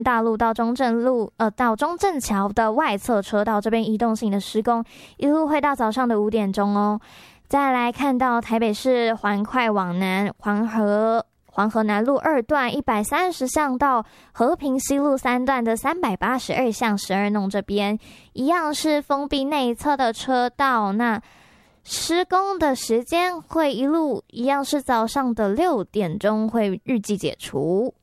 大路到中正路到中正桥的外侧车道这边移动性的施工，一路会到早上的5点钟哦。再来看到台北市环快往南黄河南路2段130巷到和平西路3段的382巷12弄这边，一样是封闭内侧的车道，那施工的时间会一样是早上的6点钟会预计解除。